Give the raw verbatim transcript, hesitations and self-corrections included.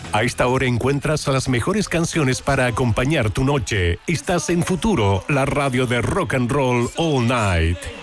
A esta hora encuentras las mejores canciones para acompañar tu noche. Estás en Futuro, la radio de rock and roll all night.